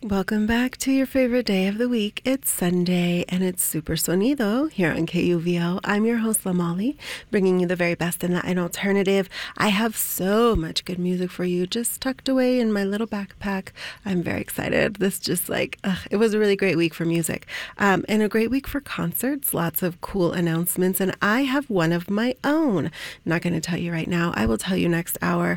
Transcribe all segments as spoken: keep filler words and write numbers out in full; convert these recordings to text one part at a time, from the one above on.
Welcome back to your favorite day of the week. It's Sunday and it's Super Sonido here on K U V O. I'm your host, Lamali, bringing you the very best in Latin alternative. I have so much good music for you just tucked away in my little backpack. I'm very excited. This just like, ugh, it was a really great week for music um, and a great week for concerts. Lots of cool announcements, and I have one of my own. Not going to tell you right now. I will tell you next hour.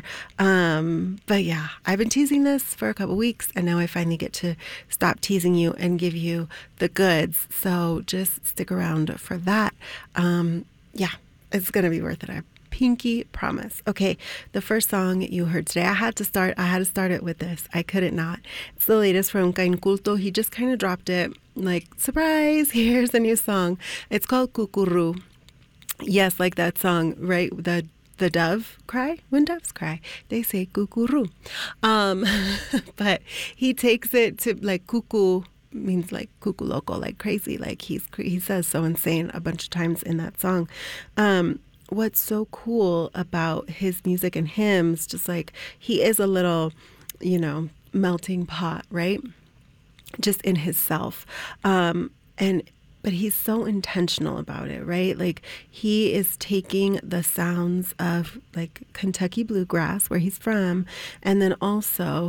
Um, but yeah, I've been teasing this for a couple weeks, and now I finally get to stop teasing you and give you the goods. So just stick around for that. Um, yeah, it's going to be worth it. I pinky promise. Okay, the first song you heard today, I had to start, I had to start it with this. I couldn't not. It's the latest from Cain Culto. He just kind of dropped it like, surprise, here's a new song. It's called Cucurú. Yes, like that song, right? The The dove cry, when doves cry, they say cucurú. Um, but he takes it to like cuckoo means like cuckoo loco, like crazy. Like he's he says so insane a bunch of times in that song. Um, what's so cool about his music and hymns, just like he is a little, you know, melting pot, right? Just in his self. Um, and But he's so intentional about it, right? Like he is taking the sounds of like Kentucky bluegrass, where he's from, and then also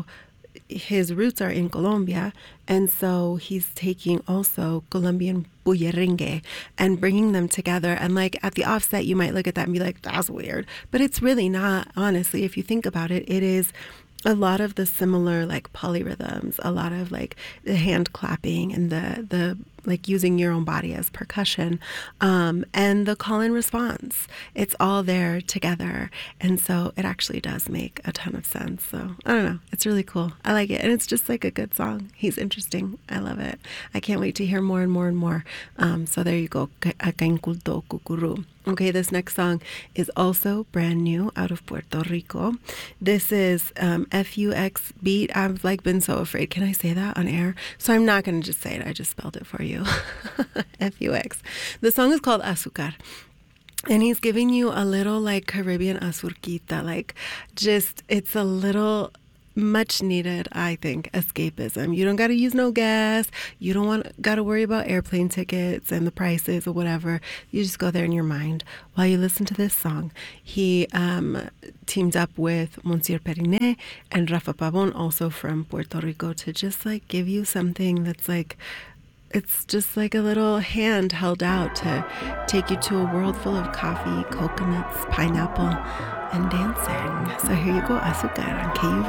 his roots are in Colombia, and so he's taking also Colombian bullerengue and bringing them together. And like at the offset, you might look at that and be like, that's weird, but it's really not. Honestly, if you think about it, it is a lot of the similar like polyrhythms, a lot of like the hand clapping and the the like using your own body as percussion, um, and the call and response. It's all there together. And so it actually does make a ton of sense. So I don't know. It's really cool. I like it. And it's just like a good song. He's interesting. I love it. I can't wait to hear more and more and more. Um, so there you go. Cain Culto, Cucurú. Okay, this next song is also brand new out of Puerto Rico. This is um, F U X beat. I've like been so afraid. Can I say that on air? So I'm not going to just say it. I just spelled it for you. F U X. The song is called Azúcar. And he's giving you a little like Caribbean azurquita, like just, it's a little much needed, I think, escapism. You don't got to use no gas. You don't want got to worry about airplane tickets and the prices or whatever. You just go there in your mind while you listen to this song. He um, teamed up with Monsieur Periné and Rafa Pavon, also from Puerto Rico, to just like give you something that's like, it's just like a little hand held out to take you to a world full of coffee, coconuts, pineapple, and dancing. So here you go, Azúcar on K U V.